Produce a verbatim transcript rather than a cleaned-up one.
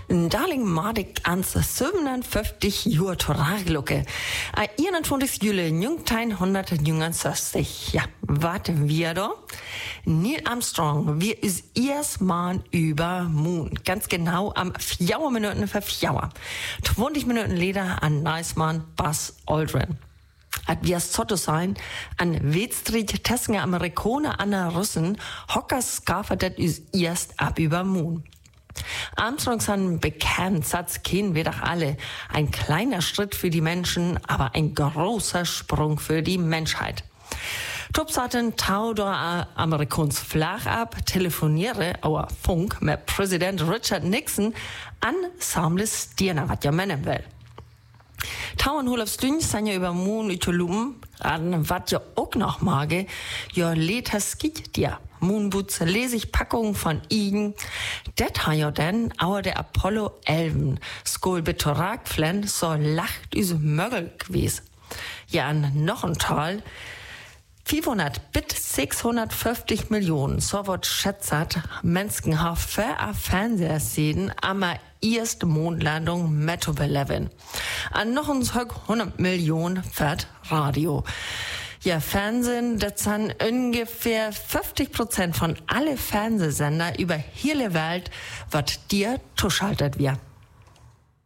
Darling Mardik ans siebenundfünfzig Jahre Toraglucke. Am einundzwanzigsten Juli neunzehnhundertneunundsechzig. Ja, warten wir da? Neil Armstrong, wir ist erstmal über Moon. Ganz genau am vier Minuten für vier. zwanzig Minuten später an Neismann Buzz Aldrin. At wir so sein, an Wettstrich testen Amerikaner an der Russen, Hockers skaffet is erst ab über Moon. Armstrong sind bekannt, Satz kennen wir doch alle. Ein kleiner Schritt für die Menschen, aber ein großer Sprung für die Menschheit. Topsaten tau der Amerikans Flach ab, telefoniere, auer Funk, mit Präsident Richard Nixon an Samles Dirna, was ja meinen will. Tauen Holofs Dünn sind ja über Moon Utolum, an wat ja auch noch mage, ja letas gibt dir. Moonboots lesig Packungen von Igen. Det ha ja denn, auer der Apollo elf, skol betorak flen, so lacht üse Mögel gewesen. Ja, an noch ein Tal, vierhundert bis sechshundertfünfzig Millionen, so wird schätzert, Menschen haben für a Fernseher sehen, aber erste Mondlandung Metro eleven. An noch ein hundert Millionen fährt Radio. Ja, Fernsehen, das sind ungefähr fünfzig Prozent von alle Fernsehsender über hele Welt, was dir zuschaltet wird.